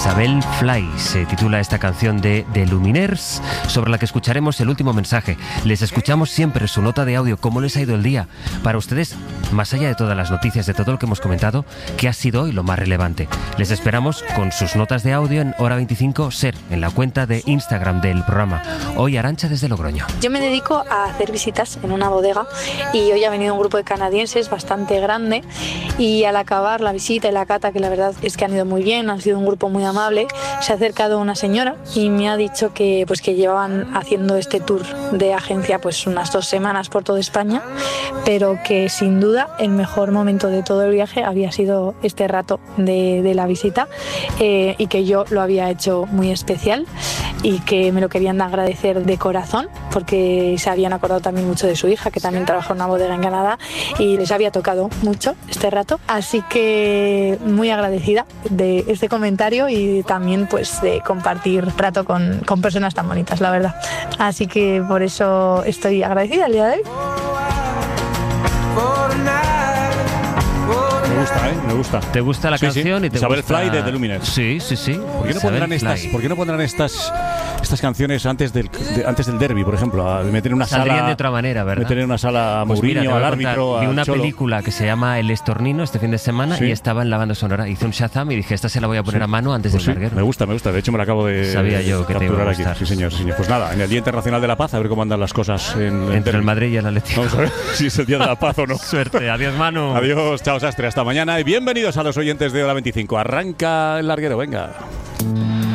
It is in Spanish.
Isabel Fly se titula esta canción de The Lumineers, sobre la que escucharemos el último mensaje. Les escuchamos siempre su nota de audio. ¿Cómo les ha ido el día? Para ustedes, más allá de todas las noticias, de todo lo que hemos comentado, ¿qué ha sido hoy lo más relevante? Les esperamos con sus notas de audio en Hora 25 SER, en la cuenta de Instagram del programa. Hoy Arantxa desde Logroño. Yo me dedico a hacer visitas en una bodega y hoy ha venido un grupo de canadienses bastante grande, y al acabar la visita y la cata, que la verdad es que han ido muy bien, han sido un grupo muy amable, se ha acercado una señora y me ha dicho que llevaban haciendo este tour de agencia pues unas 2 semanas por toda España, pero que sin duda el mejor momento de todo el viaje había sido este rato de la visita, y que yo lo había hecho muy especial y que me lo querían agradecer de corazón, porque se habían acordado también mucho de su hija, que también trabaja en una bodega en Canadá, y les había tocado mucho este rato, así que muy agradecida de este comentario y también pues de compartir rato con personas tan bonitas, la verdad. Así que por eso estoy agradecida el día de hoy. Me gusta, me gusta. ¿Te gusta la canción? Sí. Y te Isabel gusta... Fly de The Lumineers. Sí. ¿Por qué no pondrán estas canciones antes del derbi, por ejemplo? A meter en una Saldrían sala de otra manera, ¿verdad? Meter en una sala a Pues Mourinho, mira, al árbitro, vi una Cholo. película que se llama El Estornino este fin de semana, y estaba en la banda sonora. Hice un Shazam y dije, esta se la voy a poner a mano antes del carguero. Me gusta. De hecho, me la acabo de Sabía yo que te iba a capturar gustar. aquí. Sí, señor. Pues nada, en el Día Internacional de la Paz, a ver cómo andan las cosas entre el Madrid y el Atlético. Vamos a ver si es el Día de la Paz o no. Suerte. Adiós, Manu. Adiós, chao, Sastre. Hasta mañana y bienvenidos a los oyentes de Hora 25. Arranca el larguero, venga.